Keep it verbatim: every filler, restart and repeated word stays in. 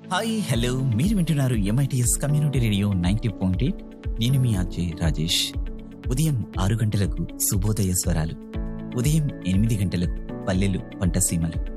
Hi hello మీరు వింటున్నారు MITS community radio ninety point eight. నేను మీ ఆర్జే రాజేష్. ఉదయం ఆరు గంటలకు శుభోదయ స్వరాలు, ఉదయం ఎనిమిది గంటలకు పల్లెలు పంటసీమలు,